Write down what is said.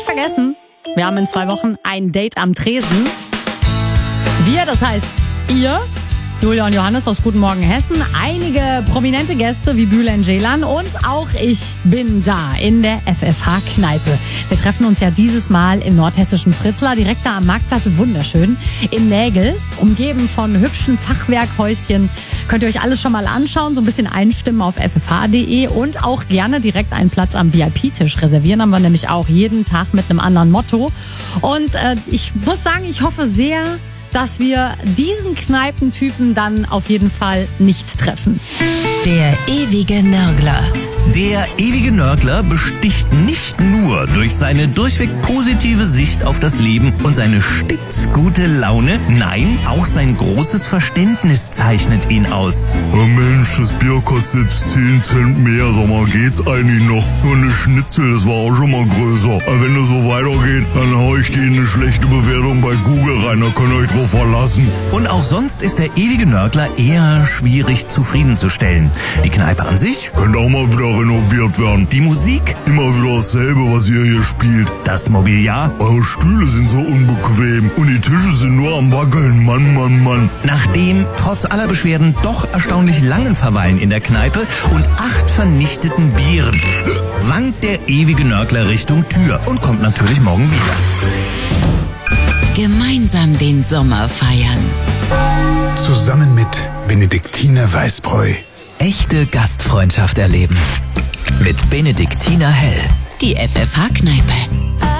vergessen, wir haben in 2 Wochen ein Date am Tresen. Wir, das heißt ihr, Julia und Johannes aus Guten Morgen Hessen, einige prominente Gäste wie Bülent Ceylan und auch ich bin da in der FFH-Kneipe. Wir treffen uns ja dieses Mal im nordhessischen Fritzlar, direkt da am Marktplatz, wunderschön, im Nägel, umgeben von hübschen Fachwerkhäuschen. Könnt ihr euch alles schon mal anschauen, so ein bisschen einstimmen auf ffh.de und auch gerne direkt einen Platz am VIP-Tisch reservieren. Haben wir nämlich auch jeden Tag mit einem anderen Motto. Und ich muss sagen, ich hoffe sehr, dass wir diesen Kneipentypen dann auf jeden Fall nicht treffen. Der ewige Nörgler. Der ewige Nörgler besticht nicht nur durch seine durchweg positive Sicht auf das Leben und seine stitzgute Laune, nein, auch sein großes Verständnis zeichnet ihn aus. Oh Mensch, das Bier kostet jetzt 10 Cent mehr, sag mal, geht's eigentlich noch? Nur eine Schnitzel, das war auch schon mal größer. Aber wenn das so weitergeht, dann hau ich dir eine schlechte Bewertung bei Google rein, da könnt ihr euch drauf verlassen. Und auch sonst ist der ewige Nörgler eher schwierig zufriedenzustellen. Die Kneipe an sich Könnte auch mal wieder renoviert werden. die Musik, Immer wieder dasselbe, was ihr hier spielt. das Mobiliar. Eure Stühle sind so unbequem und die Tische sind nur am Wackeln. Mann, Mann, Mann. Nach dem trotz aller Beschwerden doch erstaunlich langen Verweilen in der Kneipe und 8 vernichteten Bieren wankt der ewige Nörgler Richtung Tür und kommt natürlich morgen wieder. Gemeinsam den Sommer feiern. Zusammen mit Benediktiner Weißbräu. Echte Gastfreundschaft erleben. Mit Benediktiner Hell. Die FFH-Kneipe.